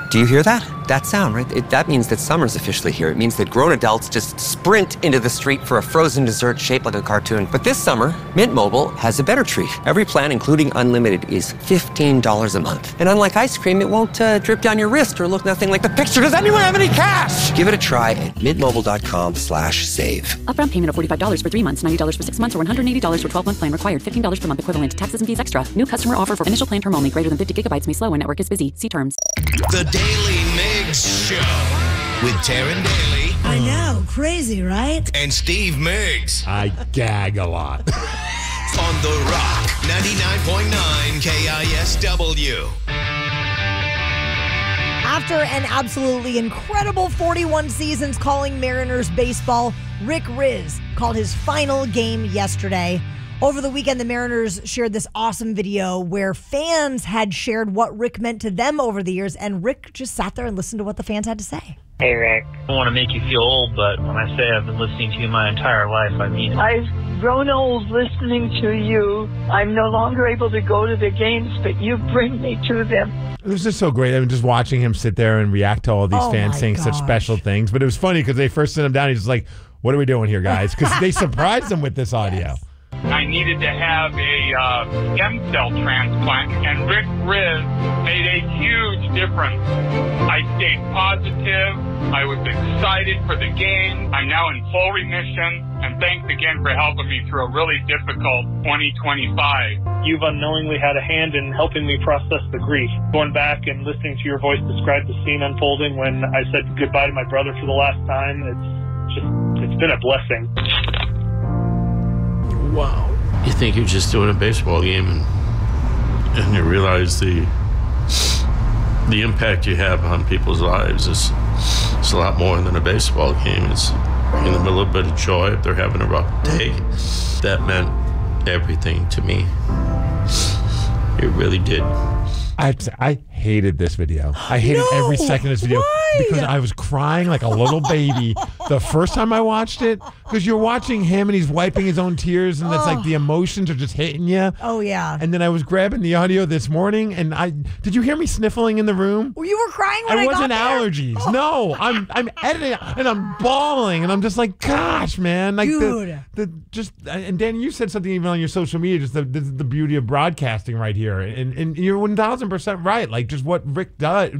Do you hear that? That sound, right? That means that summer's officially here. It means that grown adults just sprint into the street for a frozen dessert shaped like a cartoon. But this summer, Mint Mobile has a better treat. Every plan, including unlimited, is $15 a month. And unlike ice cream, it won't drip down your wrist or look nothing like the picture. Does anyone have any cash? Give it a try at mintmobile.com/save. Upfront payment of $45 for 3 months, $90 for 6 months, or $180 for 12-month plan required. $15 per month equivalent. Taxes and fees extra. New customer offer for initial plan term only. Greater than 50 gigabytes may slow when network is busy. See terms. The Daily Migs Show with Taryn Daly. I know. Crazy, right? And Steve Migs. I gag a lot. On The Rock, 99.9 KISW. After an absolutely incredible 41 seasons calling Mariners baseball, Rick Rizzs called his final game yesterday. Over the weekend, the Mariners shared this awesome video where fans had shared what Rick meant to them over the years, and Rick just sat there and listened to what the fans had to say. Hey, Rick. I don't want to make you feel old, but when I say I've been listening to you my entire life, I mean it. I've grown old listening to you. I'm no longer able to go to the games, but you bring me to them. It was just so great. I mean, just watching him sit there and react to all these fans saying such special things. But it was funny because they first sent him down. He's just like, what are we doing here, guys? Because they surprised him with this audio. I needed to have a stem cell transplant, and Rick Rizzs made a huge difference. I stayed positive. I was excited for the game. I'm now in full remission, and thanks again for helping me through a really difficult 2025. You've unknowingly had a hand in helping me process the grief. Going back and listening to your voice describe the scene unfolding when I said goodbye to my brother for the last time, it's been a blessing. Wow. You think you're just doing a baseball game and you realize the impact you have on people's lives is a lot more than a baseball game. It's in the middle of a bit of joy if they're having a rough day. That meant everything to me. It really did. I hated this video. I hated every second of this video because I was crying like a little baby the first time I watched it, because you're watching him and he's wiping his own tears and it's like the emotions are just hitting you. Oh, yeah. And then I was grabbing the audio this morning and did you hear me sniffling in the room? Well, you were crying when I got wasn't there. allergies. Oh. No, I'm editing and I'm bawling and I'm just like, gosh, man. Like dude. And Danny, you said something even on your social media, just this is the beauty of broadcasting right here. And you're 1,000% right. Like just what Rick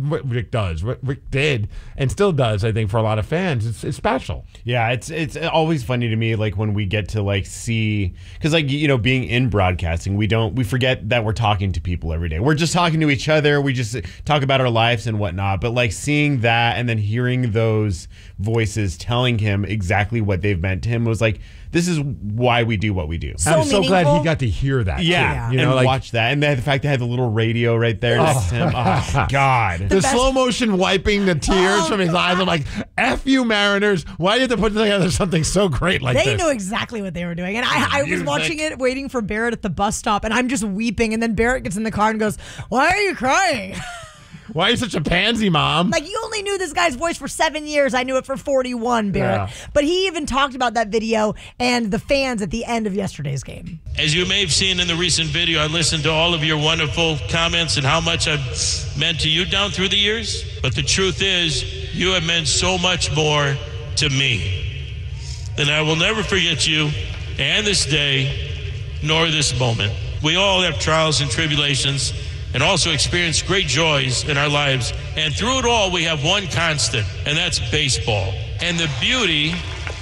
did and still does, I think, for a lot of fans, it's special. Yeah, it's always funny to me, like when we get to like see, because like, you know, being in broadcasting, we forget that we're talking to people every day. We're just talking to each other. We just talk about our lives and whatnot. But like seeing that and then hearing those voices telling him exactly what they've meant to him was like, this is why we do what we do. I'm so glad he got to hear that. Yeah, too. You know, and like, watch that, and the fact they had the little radio right there next to him. Oh God, the slow motion wiping the tears from his eyes. I'm like, F you, Mariners. Why did they put together something so great like this? They knew exactly what they were doing, and I was watching it, waiting for Barrett at the bus stop, and I'm just weeping, and then Barrett gets in the car and goes, "Why are you crying?" Why are you such a pansy, Mom? Like, you only knew this guy's voice for 7 years. I knew it for 41, Barrett. Yeah. But he even talked about that video and the fans at the end of yesterday's game. As you may have seen in the recent video, I listened to all of your wonderful comments and how much I've meant to you down through the years. But the truth is, you have meant so much more to me. And I will never forget you and this day, nor this moment. We all have trials and tribulations, and also experience great joys in our lives. And through it all, we have one constant, and that's baseball. And the beauty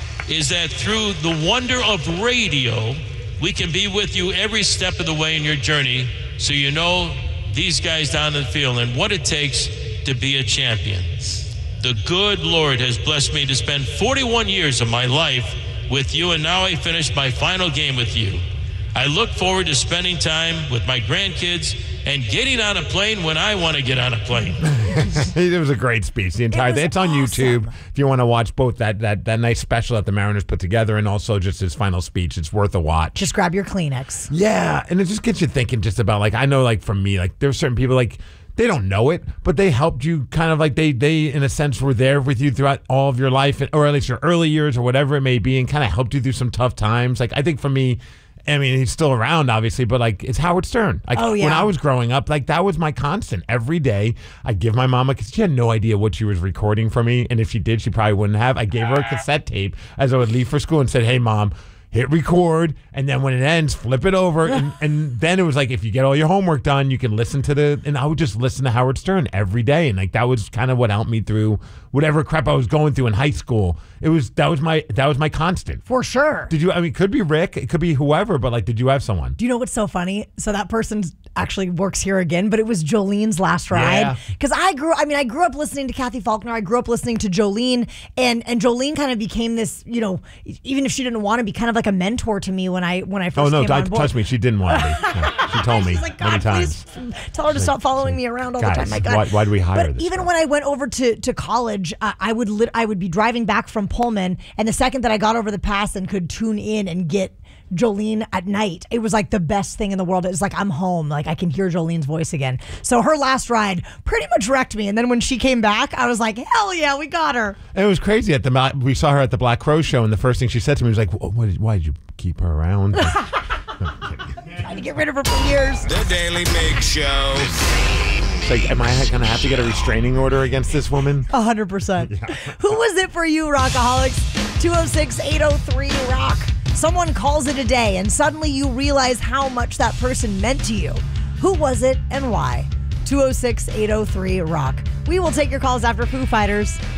is that through the wonder of radio, we can be with you every step of the way in your journey, so you know these guys down in the field and what it takes to be a champion. The good Lord has blessed me to spend 41 years of my life with you, and now I finished my final game with you. I look forward to spending time with my grandkids and getting on a plane when I want to get on a plane. It was a great speech. The entire thing. It's on YouTube if you want to watch both that nice special that the Mariners put together and also just his final speech. It's worth a watch. Just grab your Kleenex. Yeah, and it just gets you thinking just about, like, I know, like, for me, like, there's certain people, like, they don't know it, but they helped you kind of like they in a sense were there with you throughout all of your life, or at least your early years or whatever it may be, and kind of helped you through some tough times. Like, I think for me, I mean, he's still around, obviously, but like it's Howard Stern. Like when I was growing up, like that was my constant. Every day, I'd give my mom because she had no idea what she was recording for me, and if she did, she probably wouldn't have. I gave her a cassette tape as I would leave for school and said, "Hey, Mom, hit record, and then when it ends, flip it over." And then it was like, if you get all your homework done, you can listen to and I would just listen to Howard Stern every day. And like, that was kind of what helped me through whatever crap I was going through in high school. That was my constant. For sure. It could be Rick, it could be whoever, but like, did you have someone? Do you know what's so funny? So that person actually works here again, but it was Jolene's last ride. Because I grew up listening to Kathy Faulkner. I grew up listening to Jolene, and Jolene kind of became this, even if she didn't want to be, kind of like a mentor to me when I first came on board. Trust me, she didn't want to be. No, she told me like, many times. Tell her to stop following me around all the time. My God. Why do we hire but this even girl? when I went over to college, I would be driving back from Pullman, and the second that I got over the pass and could tune in and get Jolene at night, it was like the best thing in the world. It was like, I'm home. Like, I can hear Jolene's voice again. So her last ride pretty much wrecked me. And then when she came back, I was like, hell yeah, we got her. And it was crazy. We saw her at the Black Crow show, and the first thing she said to me was like, why did you keep her around? Trying to get rid of her for years. The Daily Mig Show. It's like, am I going to have to get a restraining order against this woman? 100%. Who was it for you, Rockaholics? 206-803-ROCK. Someone calls it a day, and suddenly you realize how much that person meant to you. Who was it and why? 206-803-ROCK. We will take your calls after Foo Fighters.